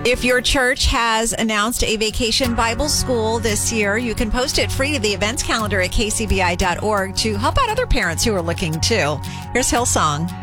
If your church has announced a vacation Bible school this year, you can post it free to the events calendar at kcbi.org to help out other parents who are looking too. Here's Hillsong.